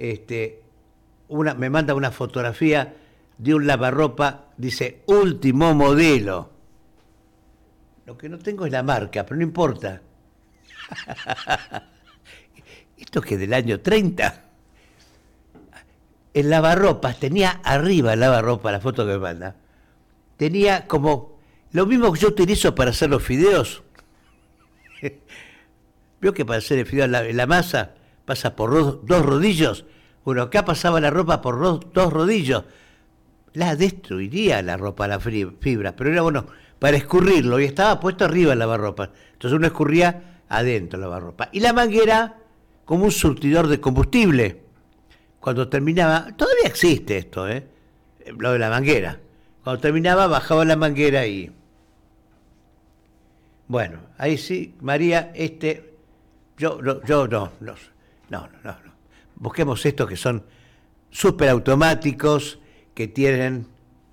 me manda una fotografía de un lavarropa, dice último modelo. Lo que no tengo es la marca, pero no importa. Esto que del año 30. El lavarropas tenía arriba, el lavarropa, la foto que me manda, tenía como lo mismo que yo utilizo para hacer los fideos. Veo que para hacer el fideo la masa pasa por dos rodillos. Bueno, acá pasaba la ropa por dos rodillos. La destruiría la ropa, la fibra, pero era bueno para escurrirlo y estaba puesto arriba el lavarropas. Entonces uno escurría adentro el lavarropa. Y la manguera como un surtidor de combustible. Cuando terminaba, todavía existe esto, lo de la manguera. Cuando terminaba bajaba la manguera y... Bueno, ahí sí, María, yo no. Busquemos estos que son súper automáticos, que tienen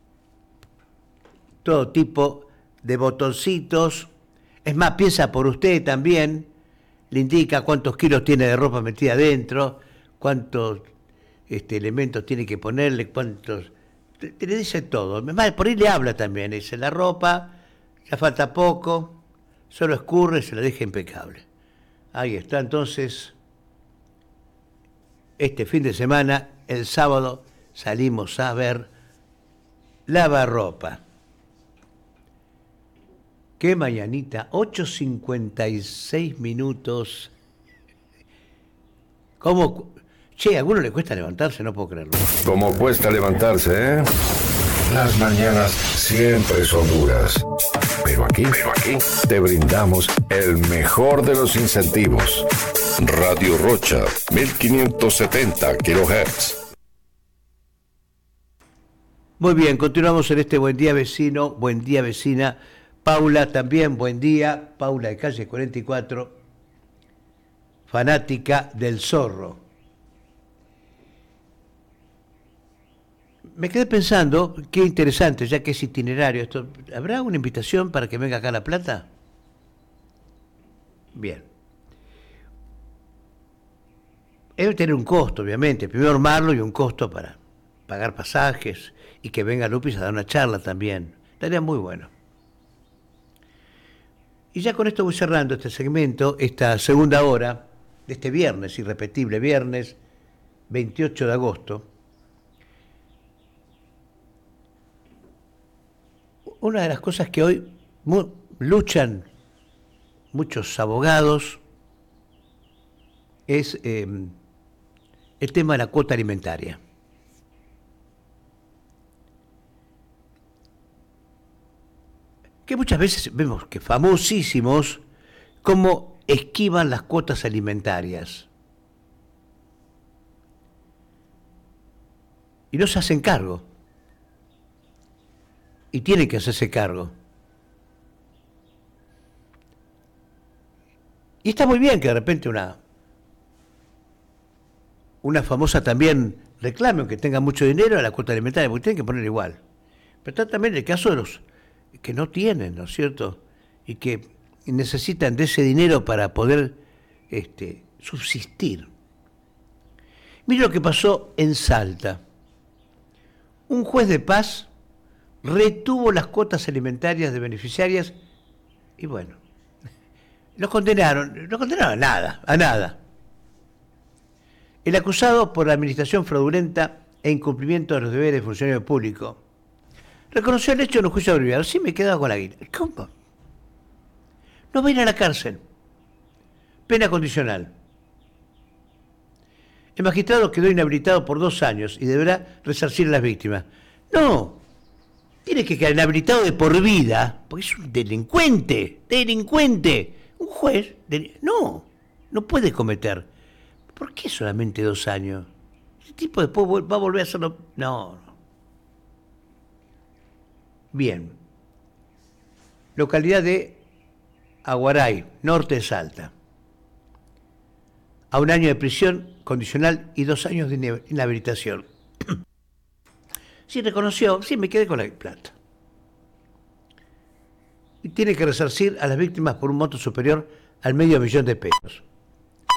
todo tipo de botoncitos. Es más, piensa por usted también, le indica cuántos kilos tiene de ropa metida adentro, cuántos elementos tiene que ponerle, cuántos... Le dice todo. Por ahí le habla también, dice la ropa, ya falta poco, solo escurre, se la deja impecable. Ahí está, entonces, este fin de semana, el sábado, salimos a ver lavarropa. Qué mañanita, 8:56. ¿Cómo? Che, a alguno le cuesta levantarse, no puedo creerlo. ¿Cómo cuesta levantarse, eh? Las mañanas siempre son duras. Pero aquí te brindamos el mejor de los incentivos. Radio Rocha, 1570 kHz. Muy bien, continuamos en este Buen Día Vecino, Buen Día Vecina. Paula también, buen día. Paula de calle 44, fanática del zorro. Me quedé pensando, qué interesante, ya que es itinerario esto. ¿Habrá una invitación para que venga acá a La Plata? Bien. Debe tener un costo, obviamente. Primero armarlo y un costo para pagar pasajes y que venga Lupis a dar una charla también. Estaría muy bueno. Y ya con esto voy cerrando este segmento, esta segunda hora de este viernes, irrepetible viernes 28 de agosto. Una de las cosas que hoy luchan muchos abogados es el tema de la cuota alimentaria. Que muchas veces vemos que famosísimos cómo esquivan las cuotas alimentarias y no se hacen cargo. Y tienen que hacerse cargo. Y está muy bien que de repente una famosa también reclame, aunque tenga mucho dinero, a la cuota alimentaria, porque tienen que poner igual. Pero está también el caso de los que no tienen, ¿no es cierto? Y que necesitan de ese dinero para poder subsistir. Mire lo que pasó en Salta. Un juez de paz retuvo las cuotas alimentarias de beneficiarias y bueno, no condenaron a nada. El acusado por la administración fraudulenta e incumplimiento de los deberes de funcionario público reconoció el hecho en un juicio abreviado. Sí, me he quedado con la guita. ¿Cómo? No va a ir a la cárcel. Pena condicional. El magistrado quedó inhabilitado por 2 años y deberá resarcir a las víctimas. No. Tiene que quedar inhabilitado de por vida, porque es un delincuente. Un juez, no puede cometer. ¿Por qué solamente 2 años? Ese tipo después va a volver a hacerlo. No. Bien. Localidad de Aguaray, norte de Salta. A 1 año de prisión condicional y 2 años de inhabilitación. Sí, reconoció, sí, me quedé con la plata. Y tiene que resarcir a las víctimas por un monto superior al $500,000 de pesos.